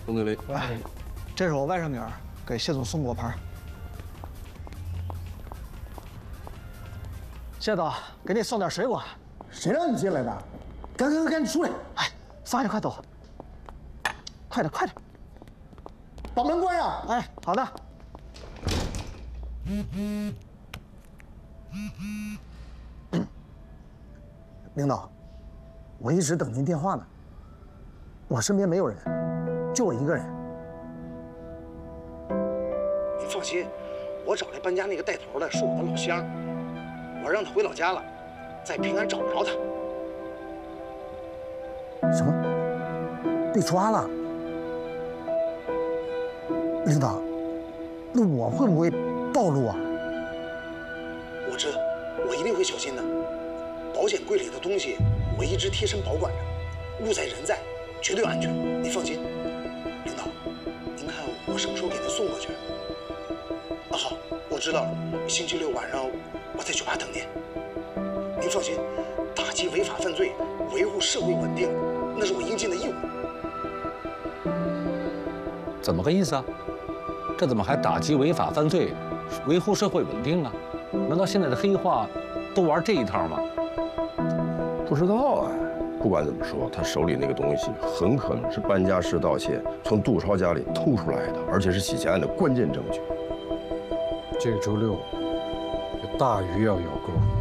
总经理， 喂，这是我外甥女儿给谢总送果盘。谢总，给你送点水果。 谁让你进来的？赶紧出来！ 哎，撒下快走，快点快点， 把门关上。 哎，好的。 领导，我一直等您电话呢。我身边没有人，就我一个人。 您放心，我找来搬家那个带头的是我的老乡，我让他回老家了，再平安找不着他。 什么？被抓了？领导，那我会不会暴露啊？ 我知道，我一定会小心的。保险柜里的东西我一直贴身保管着，物在人在，绝对安全。您放心。领导，您看我什么时候给您送过去？啊，好，我知道了。星期六晚上我在酒吧等您。您放心，打击违法犯罪，维护社会稳定，那是我应尽的义务。 怎么个意思啊？这怎么还打击违法犯罪，维护社会稳定啊？难道现在的黑话都玩这一套吗？ 不知道啊。不管怎么说，他手里那个东西很可能是搬家时盗窃从杜超家里偷出来的，而且是洗钱案的关键证据。 这个周六有大鱼要咬钩。